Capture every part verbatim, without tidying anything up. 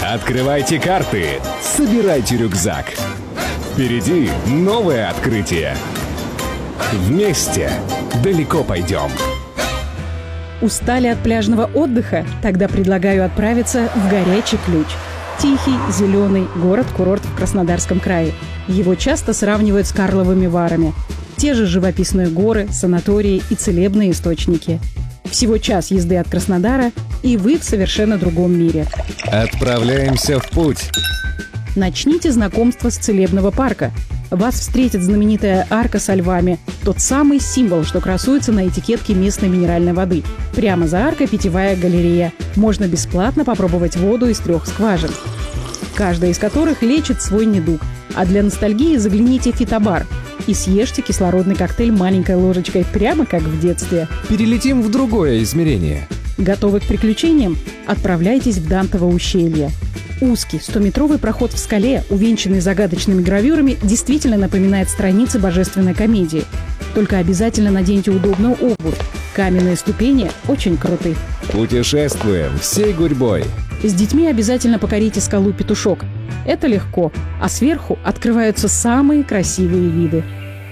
Открывайте карты, собирайте рюкзак. Впереди новое открытие. Вместе далеко пойдем. Устали от пляжного отдыха? Тогда предлагаю отправиться в Горячий Ключ. Тихий, зеленый город-курорт в Краснодарском крае. Его часто сравнивают с Карловыми Варами. Те же живописные горы, санатории и целебные источники. Всего час езды от Краснодара, и вы в совершенно другом мире. Отправляемся в путь. Начните знакомство с целебного парка. Вас встретит знаменитая арка со львами, тот самый символ, что красуется на этикетке местной минеральной воды. Прямо за аркой питьевая галерея. Можно бесплатно попробовать воду из трех скважин, каждая из которых лечит свой недуг. А для ностальгии загляните в фитобар и съешьте кислородный коктейль маленькой ложечкой, прямо как в детстве. Перелетим в другое измерение. Готовы к приключениям? Отправляйтесь в Дантово ущелье. Узкий стометровый проход в скале, увенчанный загадочными гравюрами, действительно напоминает страницы божественной комедии. Только обязательно наденьте удобную обувь. Каменные ступени очень круты. Путешествуем всей гурьбой. С детьми обязательно покорите скалу Петушок. Это легко, а сверху открываются самые красивые виды.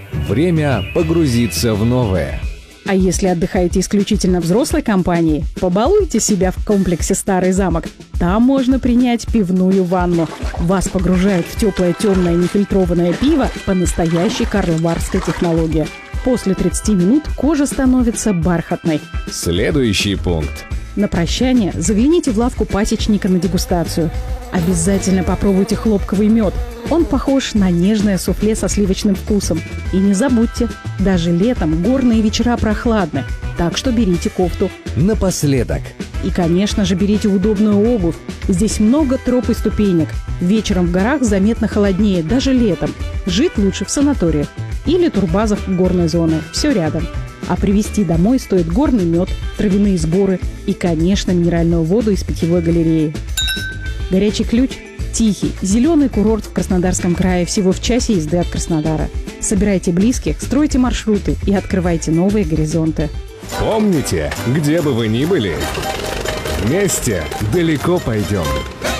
Время погрузиться в новое. А если отдыхаете исключительно взрослой компанией, побалуйте себя в комплексе «Старый замок». Там можно принять пивную ванну. Вас погружают в теплое, темное, нефильтрованное пиво по настоящей карловарской технологии. После тридцати минут кожа становится бархатной. Следующий пункт. На прощание загляните в лавку пасечника на дегустацию. Обязательно попробуйте хлопковый мед. Он похож на нежное суфле со сливочным вкусом. И не забудьте, даже летом горные вечера прохладны, так что берите кофту. Напоследок. И, конечно же, берите удобную обувь. Здесь много троп и ступенек. Вечером в горах заметно холоднее, даже летом. Жить лучше в санаториях или турбазах горной зоны. Все рядом. А привезти домой стоит горный мед, травяные сборы и, конечно, минеральную воду из питьевой галереи. Горячий Ключ – тихий, зеленый курорт в Краснодарском крае всего в часе езды от Краснодара. Собирайте близких, стройте маршруты и открывайте новые горизонты. Помните, где бы вы ни были, вместе далеко пойдем.